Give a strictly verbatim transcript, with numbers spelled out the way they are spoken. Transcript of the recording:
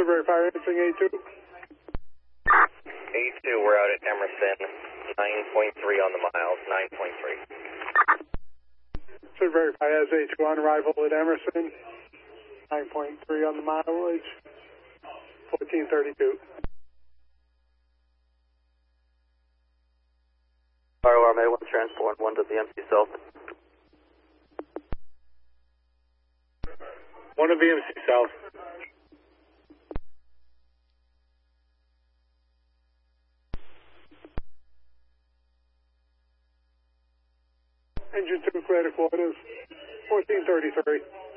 verify anything A two. A two, we're out at Emerson, nine point three on the miles, nine point three. Should verify as A two on arrival at Emerson, nine point three on the mileage, fourteen thirty-two. Fire alarm A one transport, one to the M C South. One to V M C South. Engine two, clear to quarters, fourteen thirty-three.